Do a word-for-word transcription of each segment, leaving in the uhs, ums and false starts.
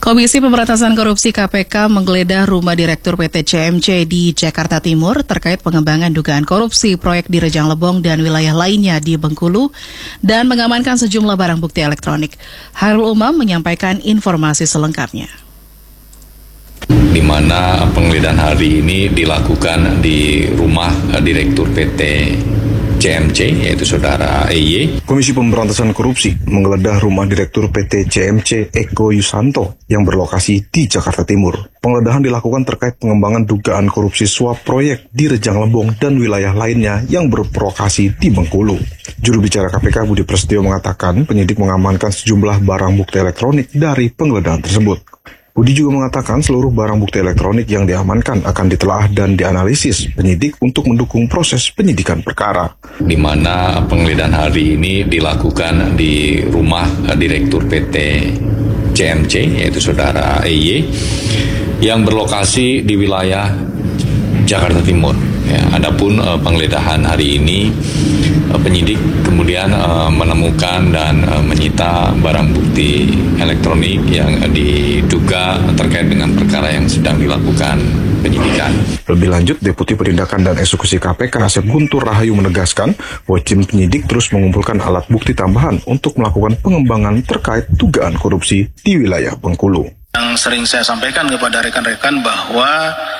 Komisi Pemberantasan Korupsi K P K menggeledah rumah Direktur P T C M C di Jakarta Timur terkait pengembangan dugaan korupsi proyek di Rejang Lebong dan wilayah lainnya di Bengkulu dan mengamankan sejumlah barang bukti elektronik. Hairul Umam menyampaikan informasi selengkapnya. Di mana penggeledahan hari ini dilakukan di rumah Direktur P T C M C, yaitu Saudara E Y. Komisi Pemberantasan Korupsi menggeledah rumah Direktur P T C M C Eko Yusanto yang berlokasi di Jakarta Timur. Penggeledahan dilakukan terkait pengembangan dugaan korupsi suap proyek di Rejang Lebong dan wilayah lainnya yang berlokasi di Bengkulu. Juru bicara K P K Budi Prasetyo mengatakan penyidik mengamankan sejumlah barang bukti elektronik dari penggeledahan tersebut. Budi juga mengatakan seluruh barang bukti elektronik yang diamankan akan ditelaah dan dianalisis penyidik untuk mendukung proses penyidikan perkara. Di mana penggeledahan hari ini dilakukan di rumah Direktur P T C M C, yaitu Saudara E Y, yang berlokasi di wilayah Jakarta Timur. Ya, adapun uh, penggeledahan hari ini uh, penyidik kemudian uh, menemukan dan uh, menyita barang bukti elektronik yang uh, diduga terkait dengan perkara yang sedang dilakukan penyidikan. Lebih lanjut, Deputi Penindakan dan Eksekusi K P K Asep Guntur Rahayu menegaskan bahwa tim penyidik terus mengumpulkan alat bukti tambahan untuk melakukan pengembangan terkait dugaan korupsi di wilayah Bengkulu. Yang sering saya sampaikan kepada rekan-rekan bahwa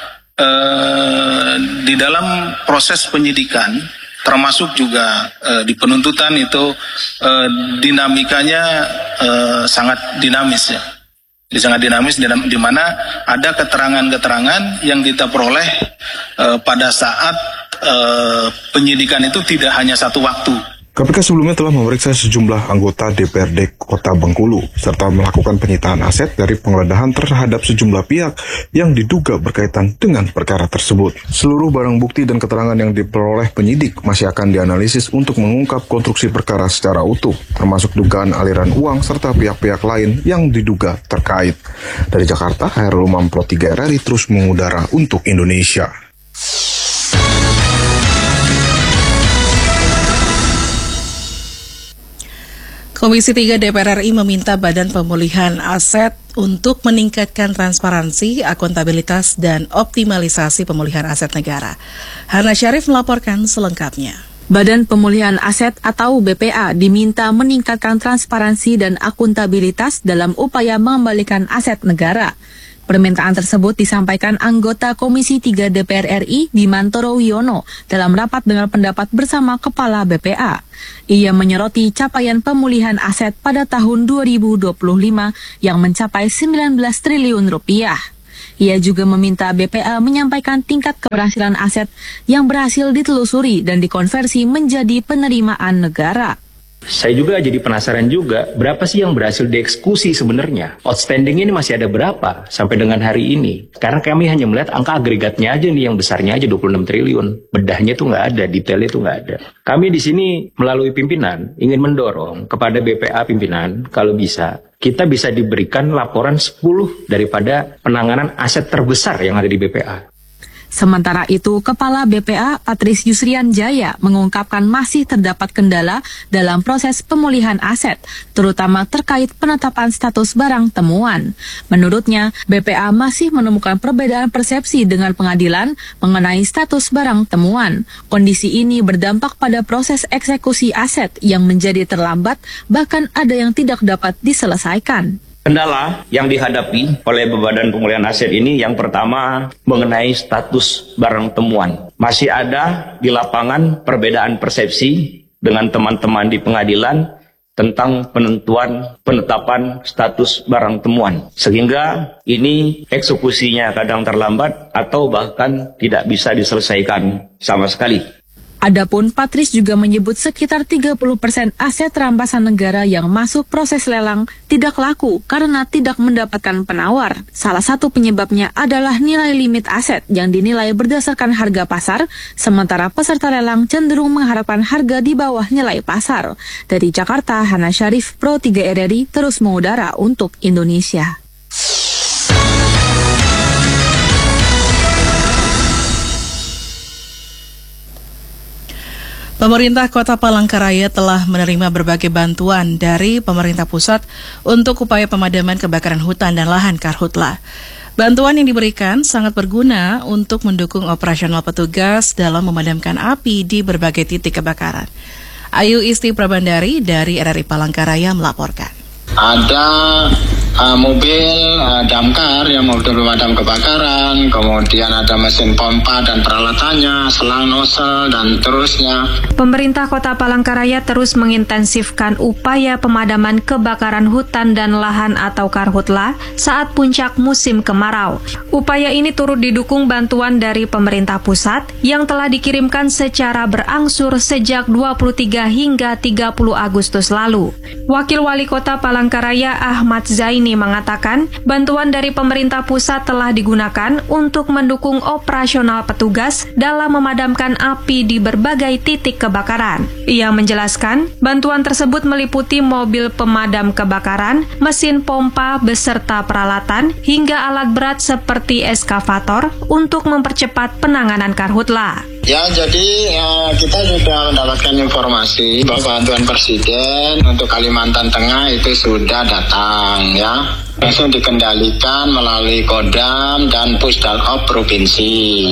Uh, di dalam proses penyidikan, termasuk juga uh, di penuntutan itu uh, dinamikanya uh, sangat dinamis ya, di sangat dinamis di, di mana ada keterangan-keterangan yang kita peroleh uh, pada saat uh, penyidikan itu tidak hanya satu waktu. K P K sebelumnya telah memeriksa sejumlah anggota D P R D Kota Bengkulu serta melakukan penyitaan aset dari penggeledahan terhadap sejumlah pihak yang diduga berkaitan dengan perkara tersebut. Seluruh barang bukti dan keterangan yang diperoleh penyidik masih akan dianalisis untuk mengungkap konstruksi perkara secara utuh, termasuk dugaan aliran uang serta pihak-pihak lain yang diduga terkait. Dari Jakarta, Hairul Umam Pro tiga R R I terus mengudara untuk Indonesia. Komisi tiga D P R R I meminta Badan Pemulihan Aset untuk meningkatkan transparansi, akuntabilitas, dan optimalisasi pemulihan aset negara. Hana Syarif melaporkan selengkapnya. Badan Pemulihan Aset atau B P A diminta meningkatkan transparansi dan akuntabilitas dalam upaya mengembalikan aset negara. Permintaan tersebut disampaikan anggota Komisi tiga D P R R I Bimantoro Wiono dalam rapat dengar pendapat bersama Kepala B P A. Ia menyoroti capaian pemulihan aset pada tahun dua ribu dua puluh lima yang mencapai sembilan belas triliun rupiah. Ia juga meminta B P A menyampaikan tingkat keberhasilan aset yang berhasil ditelusuri dan dikonversi menjadi penerimaan negara. Saya juga jadi penasaran juga, berapa sih yang berhasil dieksekusi sebenarnya? Outstanding ini masih ada berapa sampai dengan hari ini? Karena kami hanya melihat angka agregatnya aja nih, yang besarnya aja dua puluh enam triliun. Bedahnya tuh nggak ada, detailnya tuh nggak ada. Kami di sini melalui pimpinan ingin mendorong kepada B P A pimpinan, kalau bisa, kita bisa diberikan laporan sepuluh daripada penanganan aset terbesar yang ada di B P A. Sementara itu, Kepala B P A Patris Yusrian Jaya mengungkapkan masih terdapat kendala dalam proses pemulihan aset, terutama terkait penetapan status barang temuan. Menurutnya, B P A masih menemukan perbedaan persepsi dengan pengadilan mengenai status barang temuan. Kondisi ini berdampak pada proses eksekusi aset yang menjadi terlambat, bahkan ada yang tidak dapat diselesaikan. Kendala yang dihadapi oleh Badan Pemulihan Aset ini yang pertama mengenai status barang temuan. Masih ada di lapangan perbedaan persepsi dengan teman-teman di pengadilan tentang penentuan penetapan status barang temuan. Sehingga ini eksekusinya kadang terlambat atau bahkan tidak bisa diselesaikan sama sekali. Adapun Patris juga menyebut sekitar tiga puluh persen aset rampasan negara yang masuk proses lelang tidak laku karena tidak mendapatkan penawar. Salah satu penyebabnya adalah nilai limit aset yang dinilai berdasarkan harga pasar, sementara peserta lelang cenderung mengharapkan harga di bawah nilai pasar. Dari Jakarta, Hana Syarif, Pro tiga R R I, terus mengudara untuk Indonesia. Pemerintah Kota Palangkaraya telah menerima berbagai bantuan dari pemerintah pusat untuk upaya pemadaman kebakaran hutan dan lahan Karhutla. Bantuan yang diberikan sangat berguna untuk mendukung operasional petugas dalam memadamkan api di berbagai titik kebakaran. Ayu Isti Prabandari dari R R I Palangkaraya melaporkan. Ada uh, mobil uh, damkar yang mobil pemadam kebakaran, kemudian ada mesin pompa dan peralatannya, selang nozzle dan terusnya. Pemerintah Kota Palangkaraya terus mengintensifkan upaya pemadaman kebakaran hutan dan lahan atau Karhutla saat puncak musim kemarau. Upaya ini turut didukung bantuan dari pemerintah pusat yang telah dikirimkan secara berangsur sejak dua puluh tiga hingga tiga puluh Agustus lalu. Wakil Wali Kota Palangkaraya Ahmad Zaini mengatakan bantuan dari pemerintah pusat telah digunakan untuk mendukung operasional petugas dalam memadamkan api di berbagai titik kebakaran. Ia menjelaskan bantuan tersebut meliputi mobil pemadam kebakaran, mesin pompa beserta peralatan, hingga alat berat seperti eskavator untuk mempercepat penanganan Karhutla. Ya, jadi ya, kita sudah mendapatkan informasi bahwa bantuan Presiden untuk Kalimantan Tengah itu sudah datang, ya. Langsung dikendalikan melalui Kodam dan Pusdalop Provinsi.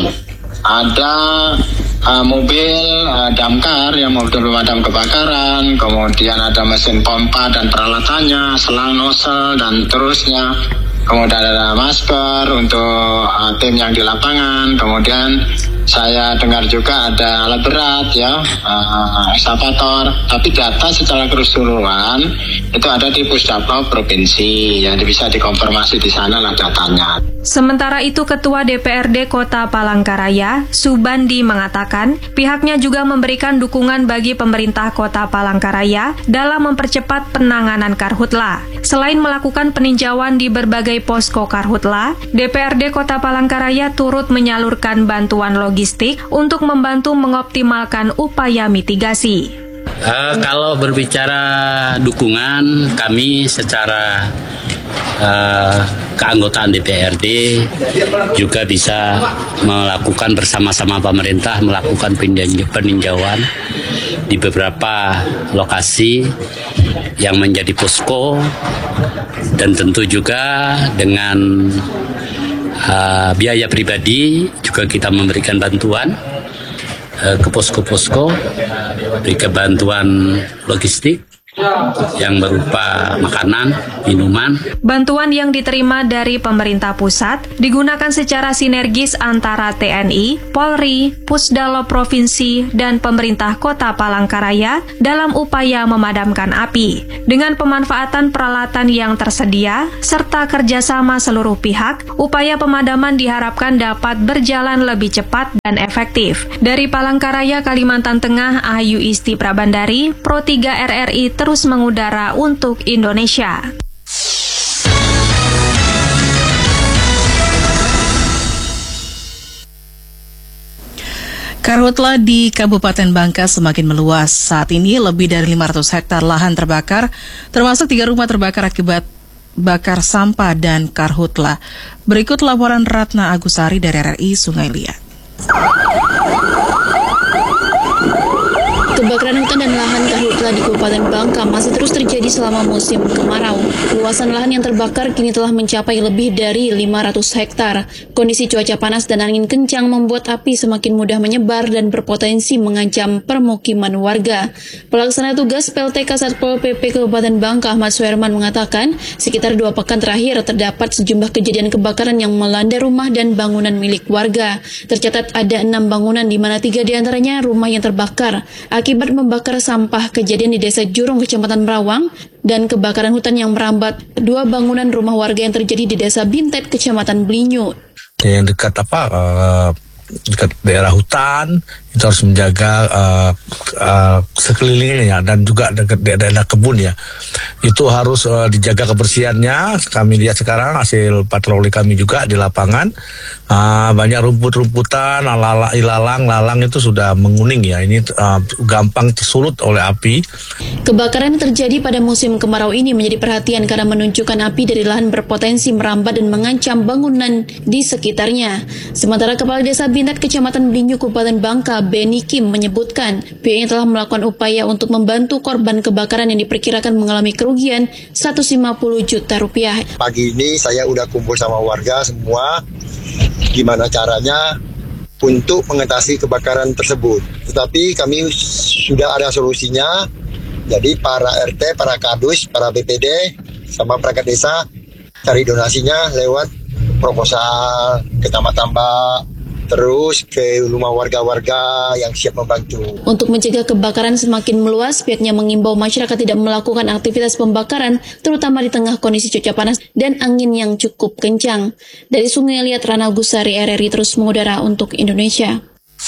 Ada uh, mobil uh, damkar yang mobil pemadam kebakaran, kemudian ada mesin pompa dan peralatannya, selang nozzle dan terusnya. Kemudian ada masker untuk uh, tim yang di lapangan. Kemudian saya dengar juga ada alat berat ya, uh, eskavator. Tapi data secara keseluruhan itu ada di Pusdalop Provinsi yang bisa dikonfirmasi di sana lah datanya. Sementara itu, Ketua D P R D Kota Palangkaraya, Subandi, mengatakan pihaknya juga memberikan dukungan bagi pemerintah Kota Palangkaraya dalam mempercepat penanganan Karhutla. Selain melakukan peninjauan di berbagai posko Karhutla, D P R D Kota Palangkaraya turut menyalurkan bantuan logistik untuk membantu mengoptimalkan upaya mitigasi. Uh, kalau berbicara dukungan, kami secara uh, keanggotaan D P R D juga bisa melakukan bersama-sama pemerintah melakukan peninjauan di beberapa lokasi yang menjadi posko, dan tentu juga dengan uh, biaya pribadi juga kita memberikan bantuan uh, ke posko-posko, berikan bantuan logistik yang berupa makanan, minuman. Bantuan yang diterima dari pemerintah pusat digunakan secara sinergis antara T N I, Polri, Pusdalop Provinsi, dan pemerintah Kota Palangkaraya dalam upaya memadamkan api. Dengan pemanfaatan peralatan yang tersedia, serta kerjasama seluruh pihak, upaya pemadaman diharapkan dapat berjalan lebih cepat dan efektif. Dari Palangkaraya, Kalimantan Tengah, Ayu Isti Prabandari, Pro tiga R R I terus mengudara untuk Indonesia. Karhutla di Kabupaten Bangka semakin meluas. Saat ini lebih dari lima ratus hektar lahan terbakar, termasuk tiga rumah terbakar akibat bakar sampah dan Karhutla. Berikut laporan Ratna Agusari dari R R I Sungai Liat. Kebakaran hutan dan lahan Karhutla di Kabupaten Bangka masih terus terjadi selama musim kemarau. Luasan lahan yang terbakar kini telah mencapai lebih dari lima ratus hektar. Kondisi cuaca panas dan angin kencang membuat api semakin mudah menyebar dan berpotensi mengancam permukiman warga. Pelaksana tugas P L T K Satpol P P Kabupaten Bangka Ahmad Suherman mengatakan, sekitar dua pekan terakhir terdapat sejumlah kejadian kebakaran yang melanda rumah dan bangunan milik warga. Tercatat ada enam bangunan di mana tiga diantaranya rumah yang terbakar akibat membakar sampah. Kejadian di Desa Jurung, Kecamatan Merawang, dan kebakaran hutan yang merambat dua bangunan rumah warga yang terjadi di Desa Bintet, Kecamatan Blinyu. Yang dekat apa? Uh, dekat daerah hutan itu harus menjaga uh, uh, sekelilingnya dan juga dekat daerah kebun ya. Itu harus uh, dijaga kebersihannya. Kami lihat sekarang hasil patroli kami juga di lapangan, uh, banyak rumput-rumputan, lala, ilalang, lalang itu sudah menguning ya. Ini uh, gampang tersulut oleh api. Kebakaran yang terjadi pada musim kemarau ini menjadi perhatian karena menunjukkan api dari lahan berpotensi merambat dan mengancam bangunan di sekitarnya. Sementara Kepala Desa Kabinat Kecamatan Blinyu Kabupaten Bangka, Beni Kim, menyebutkan pihaknya telah melakukan upaya untuk membantu korban kebakaran yang diperkirakan mengalami kerugian seratus lima puluh juta rupiah. Pagi ini saya udah kumpul sama warga semua, gimana caranya untuk mengatasi kebakaran tersebut. Tetapi kami sudah ada solusinya, jadi para R T, para kadus, para B P D, sama perangkat desa cari donasinya lewat proposal ke tambak-tambak, terus ke rumah warga-warga yang siap membantu. Untuk mencegah kebakaran semakin meluas, pihaknya mengimbau masyarakat tidak melakukan aktivitas pembakaran, terutama di tengah kondisi cuaca panas dan angin yang cukup kencang. Dari Sungai Liat, Rana Gusari, R R I terus mengudara untuk Indonesia.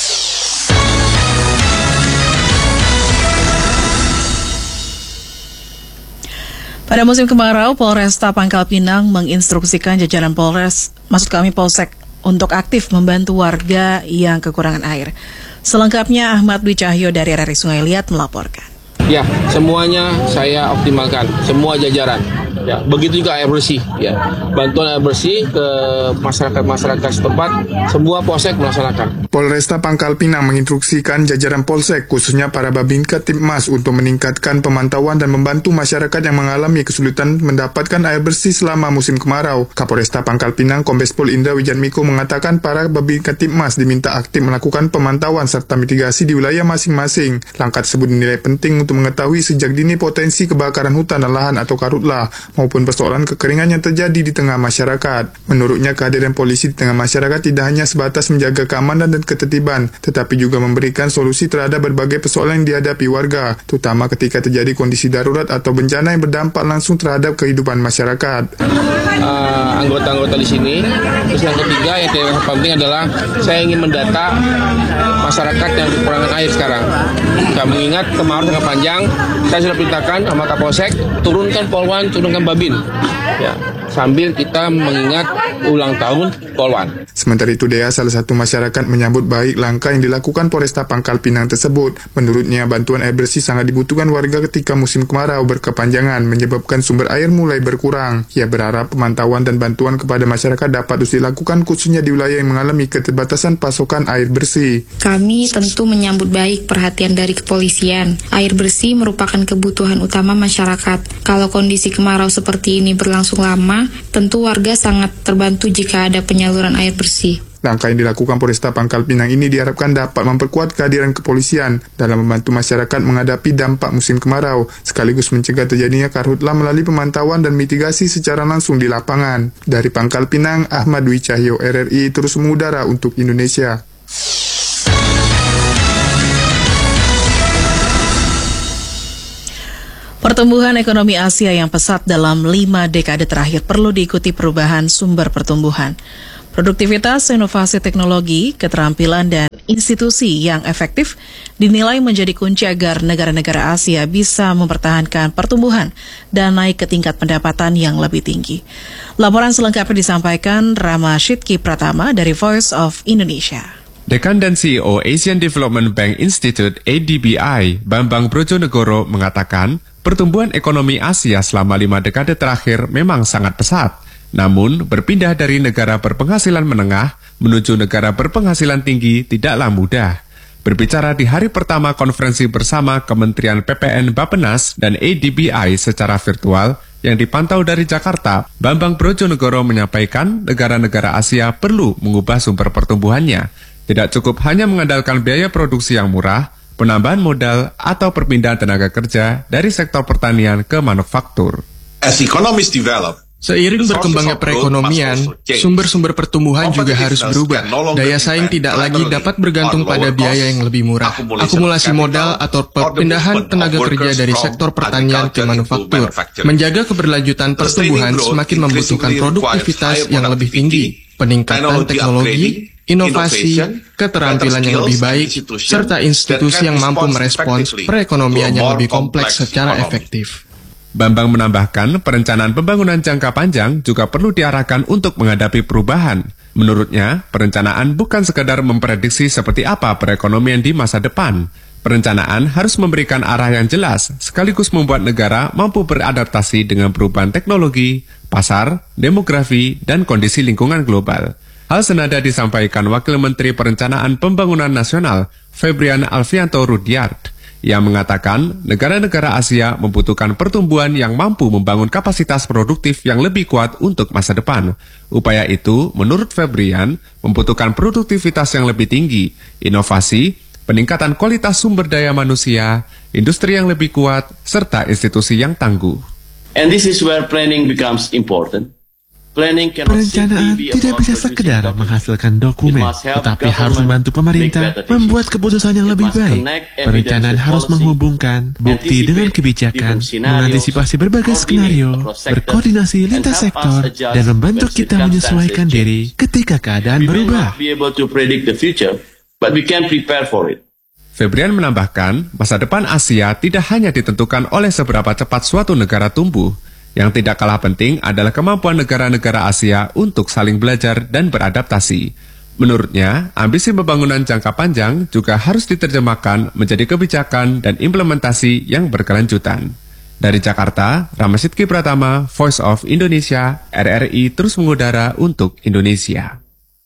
Pada musim kemarau, Polresta Pangkal Pinang menginstruksikan jajaran Polres, maksud kami Polsek, untuk aktif membantu warga yang kekurangan air. Selengkapnya Ahmad Dwi Cahyo dari R R I Sungai Liat melaporkan. Ya, semuanya saya optimalkan, semua jajaran. Ya, begitu juga air bersih. Ya, bantuan air bersih ke masyarakat-masyarakat setempat, semua polsek melaksanakan. Polresta Pangkal Pinang menginstruksikan jajaran polsek, khususnya para Babinka Tipmas, untuk meningkatkan pemantauan dan membantu masyarakat yang mengalami kesulitan mendapatkan air bersih selama musim kemarau. Kapolresta Pangkal Pinang, Kombes Pol Indra Wijatmiko mengatakan para Babinka Tipmas diminta aktif melakukan pemantauan serta mitigasi di wilayah masing-masing. Langkah tersebut dinilai penting untuk mengetahui sejak dini potensi kebakaran hutan dan lahan atau karhutlah maupun persoalan kekeringan yang terjadi di tengah masyarakat. Menurutnya, kehadiran polisi di tengah masyarakat tidak hanya sebatas menjaga keamanan dan ketertiban, tetapi juga memberikan solusi terhadap berbagai persoalan yang dihadapi warga, terutama ketika terjadi kondisi darurat atau bencana yang berdampak langsung terhadap kehidupan masyarakat. Uh, anggota-anggota di sini. Terus yang ketiga yang yang penting adalah saya ingin mendata masyarakat yang kekurangan air sekarang. Kita mengingat kemarau sangat panjang, saya sudah perintahkan sama Kapolsek turunkan Polwan, turunkan Babin, ya, sambil kita mengingat ulang tahun Polwan. Sementara itu, Dea, salah satu masyarakat, menyambut baik langkah yang dilakukan Polresta Pangkal Pinang tersebut. Menurutnya, bantuan air bersih sangat dibutuhkan warga ketika musim kemarau berkepanjangan menyebabkan sumber air mulai berkurang. Ia berharap pemantauan dan bantuan kepada masyarakat dapat terus dilakukan khususnya di wilayah yang mengalami keterbatasan pasokan air bersih. Kami tentu menyambut baik perhatian dari kepolisian. Air bersih merupakan kebutuhan utama masyarakat. Kalau kondisi kemarau seperti ini berlangsung lama, tentu warga sangat terbantu jika ada penyaluran air bersih. Langkah yang dilakukan Polresta Pangkal Pinang ini diharapkan dapat memperkuat kehadiran kepolisian dalam membantu masyarakat menghadapi dampak musim kemarau, sekaligus mencegah terjadinya karhutlah melalui pemantauan dan mitigasi secara langsung di lapangan. Dari Pangkal Pinang, Ahmad Dwi Cahyo, R R I terus mengudara untuk Indonesia. Pertumbuhan ekonomi Asia yang pesat dalam lima dekade terakhir perlu diikuti perubahan sumber pertumbuhan. Produktivitas, inovasi teknologi, keterampilan, dan institusi yang efektif dinilai menjadi kunci agar negara-negara Asia bisa mempertahankan pertumbuhan dan naik ke tingkat pendapatan yang lebih tinggi. Laporan selengkapnya disampaikan Rama Shidki Pratama dari Voice of Indonesia. Dekan dan C E O Asian Development Bank Institute A D B I, Bambang Brojonegoro, mengatakan pertumbuhan ekonomi Asia selama lima dekade terakhir memang sangat pesat. Namun, berpindah dari negara berpenghasilan menengah menuju negara berpenghasilan tinggi tidaklah mudah. Berbicara di hari pertama konferensi bersama Kementerian P P N Bappenas dan A D B I secara virtual yang dipantau dari Jakarta, Bambang Brojonegoro menyampaikan negara-negara Asia perlu mengubah sumber pertumbuhannya. Tidak cukup hanya mengandalkan biaya produksi yang murah, penambahan modal, atau perpindahan tenaga kerja dari sektor pertanian ke manufaktur. As economies develop, seiring berkembangnya perekonomian, sumber-sumber pertumbuhan juga harus berubah. Daya saing tidak lagi dapat bergantung pada biaya yang lebih murah. Akumulasi modal atau perpindahan tenaga kerja dari sektor pertanian ke manufaktur. Menjaga keberlanjutan pertumbuhan semakin membutuhkan produktivitas yang lebih tinggi, peningkatan teknologi, inovasi, keterampilan yang lebih baik, serta institusi yang mampu merespons perekonomian yang lebih kompleks secara efektif. Bambang menambahkan, perencanaan pembangunan jangka panjang juga perlu diarahkan untuk menghadapi perubahan. Menurutnya, perencanaan bukan sekadar memprediksi seperti apa perekonomian di masa depan. Perencanaan harus memberikan arah yang jelas, sekaligus membuat negara mampu beradaptasi dengan perubahan teknologi, pasar, demografi, dan kondisi lingkungan global. Hal senada disampaikan Wakil Menteri Perencanaan Pembangunan Nasional, Febrian Alfianto Rudyard, yang mengatakan negara-negara Asia membutuhkan pertumbuhan yang mampu membangun kapasitas produktif yang lebih kuat untuk masa depan. Upaya itu, menurut Febrian, membutuhkan produktivitas yang lebih tinggi, inovasi, peningkatan kualitas sumber daya manusia, industri yang lebih kuat, serta institusi yang tangguh. And this is where planning becomes important. Perencanaan tidak bisa sekedar menghasilkan dokumen, tetapi harus membantu pemerintah membuat keputusan yang lebih baik. Perencanaan harus menghubungkan bukti dengan kebijakan, mengantisipasi berbagai skenario, berkoordinasi lintas sektor, dan membantu kita menyesuaikan diri ketika keadaan berubah. Febrian menambahkan, masa depan Asia tidak hanya ditentukan oleh seberapa cepat suatu negara tumbuh. Yang tidak kalah penting adalah kemampuan negara-negara Asia untuk saling belajar dan beradaptasi. Menurutnya, ambisi pembangunan jangka panjang juga harus diterjemahkan menjadi kebijakan dan implementasi yang berkelanjutan. Dari Jakarta, Ramasitki Pratama, Voice of Indonesia, R R I terus mengudara untuk Indonesia.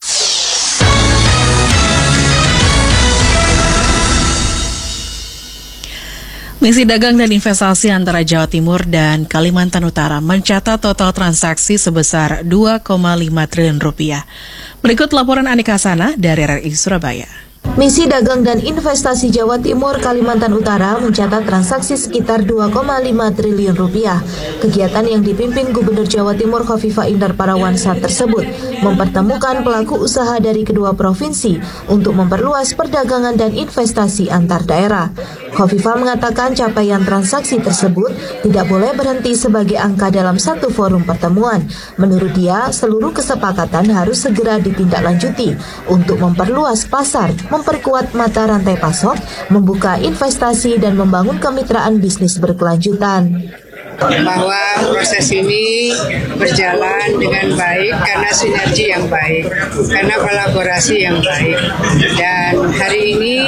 Misi dagang dan investasi antara Jawa Timur dan Kalimantan Utara mencatat total transaksi sebesar dua koma lima triliun rupiah. Berikut laporan Anika Sana dari R R I Surabaya. Misi dagang dan investasi Jawa Timur Kalimantan Utara mencatat transaksi sekitar dua koma lima triliun rupiah. Kegiatan yang dipimpin Gubernur Jawa Timur Khofifah Indar Parawansa tersebut mempertemukan pelaku usaha dari kedua provinsi untuk memperluas perdagangan dan investasi antar daerah. Khofifah mengatakan capaian transaksi tersebut tidak boleh berhenti sebagai angka dalam satu forum pertemuan. Menurut dia, seluruh kesepakatan harus segera ditindaklanjuti untuk memperluas pasar, memperkuat mata rantai pasok, membuka investasi, dan membangun kemitraan bisnis berkelanjutan. Bahwa proses ini berjalan dengan baik karena sinergi yang baik, karena kolaborasi yang baik. Dan hari ini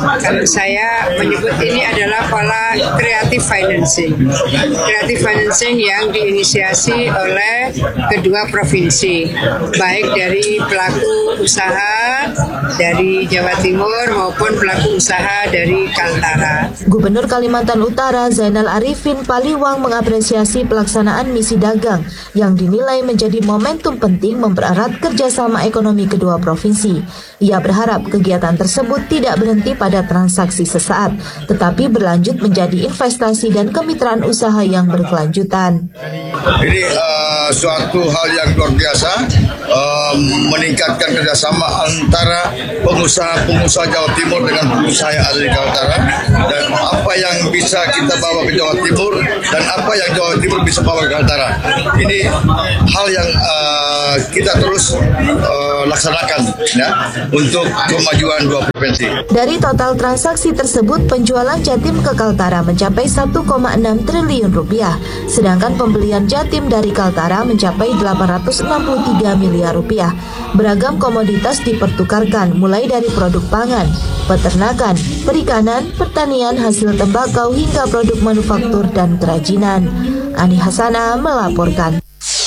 saya menyebut ini adalah pola creative financing. Creative financing yang diinisiasi oleh kedua provinsi, baik dari pelaku usaha dari Jawa Timur maupun pelaku usaha dari Kaltara. Gubernur Kalimantan Utara Zainal Arifin Paliwang mengapresiasi pelaksanaan misi dagang yang dinilai menjadi momentum penting mempererat kerjasama ekonomi kedua provinsi. Ia berharap kegiatan tersebut tidak berhenti pada transaksi sesaat, tetapi berlanjut menjadi investasi dan kemitraan usaha yang berkelanjutan. Ini uh, suatu hal yang luar biasa, uh, meningkatkan kerjasama antara pengusaha-pengusaha Jawa Timur dengan pengusaha yang ada di Kaltara, dan apa yang bisa kita bawa ke Jawa Timur dan apa yang Jawa Timur bisa bawa ke Kaltara. Ini hal yang uh, kita terus uh, laksanakan ya, untuk kemajuan dua provinsi. Dari total transaksi tersebut, penjualan Jatim ke Kaltara mencapai satu koma enam triliun rupiah, sedangkan pembelian Jatim dari Kaltara mencapai delapan ratus enam puluh tiga miliar rupiah. Beragam komoditas dipertukarkan, mulai dari produk pangan, peternakan, perikanan, pertanian, hasil tembakau, hingga produk manufaktur dan kerajinan. Ani Hasana melaporkan.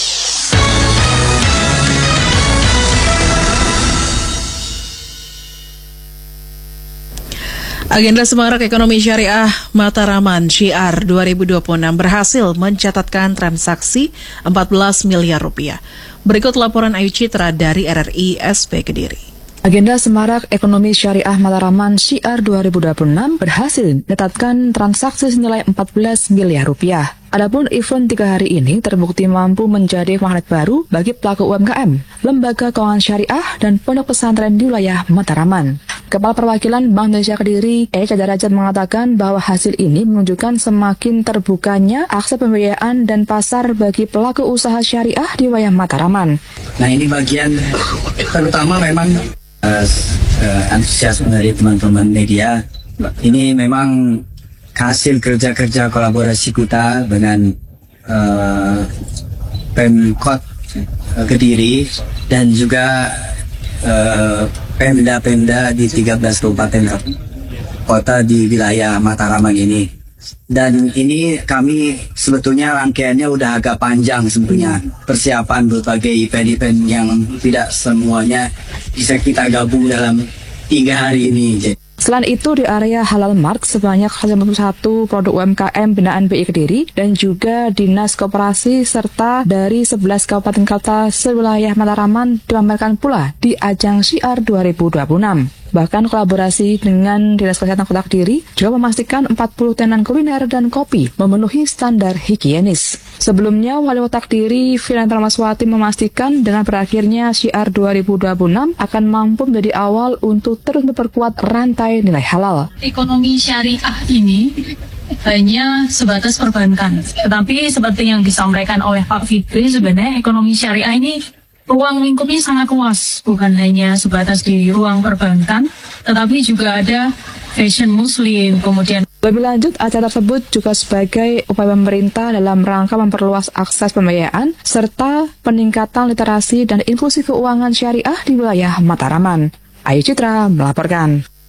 Agenda Semarak Ekonomi Syariah Mataraman Syiar dua ribu dua puluh enam berhasil mencatatkan transaksi empat belas miliar rupiah. Berikut laporan Ayu Citra dari R R I S P Kediri. Agenda Semarak Ekonomi Syariah Mataraman Syiar dua ribu dua puluh enam berhasil mencatatkan transaksi senilai empat belas miliar rupiah. Adapun event tiga hari ini terbukti mampu menjadi magnet baru bagi pelaku U M K M, lembaga keuangan syariah, dan pondok pesantren di wilayah Mataraman. Kepala Perwakilan Bank Indonesia Kediri, Eca Darajat, mengatakan bahwa hasil ini menunjukkan semakin terbukanya akses pembiayaan dan pasar bagi pelaku usaha syariah di wilayah Mataraman. Nah, ini bagian terutama memang uh, uh, antusiasme dari teman-teman media. Ini memang hasil kerja-kerja kolaborasi kita dengan uh, Pemkot uh, Kediri dan juga uh, Pemda-Pemda di tiga belas kabupaten kota di wilayah Mataraman ini. Dan ini kami sebetulnya rangkaiannya udah agak panjang sebetulnya. Persiapan berbagai event-event yang tidak semuanya bisa kita gabung dalam tiga hari ini. Selain itu, di area Halal Mart sebanyak sembilan puluh satu produk U M K M binaan B I Kediri dan juga Dinas Koperasi serta dari sebelas kabupaten kota sewilayah Mataraman dipamerkan pula di ajang Syiar dua ribu dua puluh enam. Bahkan kolaborasi dengan Dinas Kesehatan Kota Kediri juga memastikan empat puluh tenan kuliner dan kopi memenuhi standar higienis. Sebelumnya, Wali Kota Kediri, Firan Ramaswati memastikan dengan berakhirnya Syiar dua ribu dua puluh enam akan mampu menjadi awal untuk terus memperkuat rantai nilai halal. Ekonomi syariah ini hanya sebatas perbankan. Tetapi seperti yang disampaikan oleh Pak Fitri, sebenarnya ekonomi syariah ini ruang lingkupnya sangat luas, bukan hanya sebatas di ruang perbankan, tetapi juga ada fashion muslim, kemudian. Lebih lanjut, acara tersebut juga sebagai upaya pemerintah dalam rangka memperluas akses pembiayaan, serta peningkatan literasi dan inklusi keuangan syariah di wilayah Mataraman. Ayu Citra melaporkan.